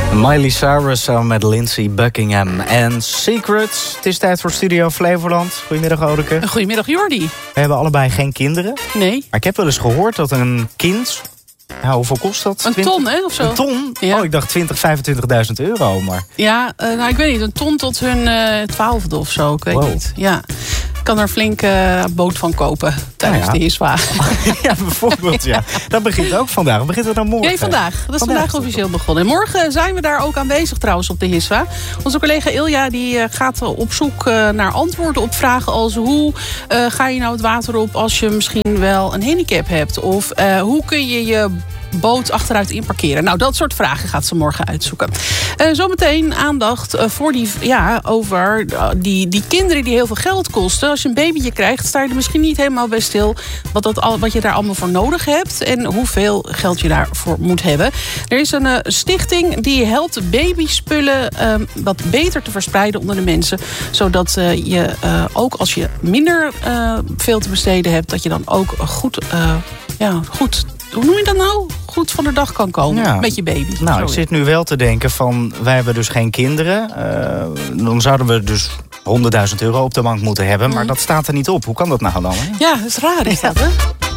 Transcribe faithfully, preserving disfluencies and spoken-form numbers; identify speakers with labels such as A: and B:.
A: Miley Cyrus samen met Lindsey Buckingham en Secrets. Het is tijd voor Studio Flevoland. Goedemiddag, Odeke.
B: Goedemiddag, Jordi.
A: We hebben allebei geen kinderen.
B: Nee.
A: Maar ik heb wel eens gehoord dat een kind... Nou, hoeveel kost dat?
B: Een ton, hè, of zo?
A: Een ton?
B: Ja.
A: Oh, ik dacht twintig, vijfentwintigduizend euro, maar...
B: Ja, uh, nou, ik weet niet. Een ton tot hun uh, twaalfde of zo. Ik weet
A: wow.
B: niet. Ja. Ik kan er flink uh, boot van kopen tijdens
A: nou ja.
B: de Hiswa.
A: Ja, bijvoorbeeld, ja. Dat begint ook vandaag. Begint het dan morgen?
B: Nee, vandaag. Dat is vandaag,
A: vandaag
B: officieel begonnen. En morgen zijn we daar ook aanwezig trouwens op de Hiswa. Onze collega Ilja die uh, gaat op zoek uh, naar antwoorden op vragen als... hoe uh, ga je nou het water op als je misschien wel een handicap hebt? Of uh, hoe kun je je... boot achteruit inparkeren. Nou, dat soort vragen gaat ze morgen uitzoeken. Uh, zometeen aandacht uh, voor die, ja, over uh, die, die kinderen die heel veel geld kosten. Als je een babytje krijgt, sta je er misschien niet helemaal bij stil... wat, dat al, wat je daar allemaal voor nodig hebt... en hoeveel geld je daarvoor moet hebben. Er is een uh, stichting die helpt babyspullen uh, wat beter te verspreiden onder de mensen. Zodat uh, je uh, ook als je minder uh, veel te besteden hebt... dat je dan ook goed... Uh, ja, goed hoe noem je dat nou? Goed van de dag kan komen ja. met je baby.
A: Nou, ik zit nu wel te denken van... wij hebben dus geen kinderen. Uh, dan zouden we dus honderdduizend euro op de bank moeten hebben. Maar mm. dat staat er niet op. Hoe kan dat nou dan? Hè?
B: Ja, dat is raar is dat, hè?